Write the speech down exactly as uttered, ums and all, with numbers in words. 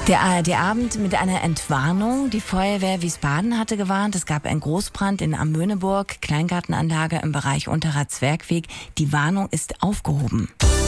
Der A R D-Abend mit einer Entwarnung. Die Feuerwehr Wiesbaden hatte gewarnt, es gab einen Großbrand in Amöneburg, Kleingartenanlage im Bereich Unterer Zwergweg. Die Warnung ist aufgehoben.